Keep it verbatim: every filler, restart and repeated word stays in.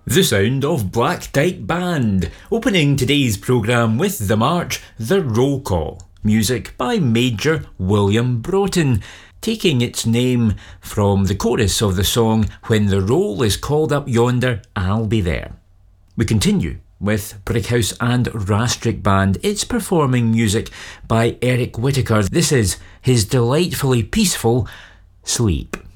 The sound of Black Dyke Band, opening today's programme with the march The Roll Call, music by Major William Broughton, taking its name from the chorus of the song When the Roll is Called Up Yonder, I'll Be There. We continue with Brickhouse and Rastrick Band. It's performing music by Eric Whittaker. This is his delightfully peaceful Sleep.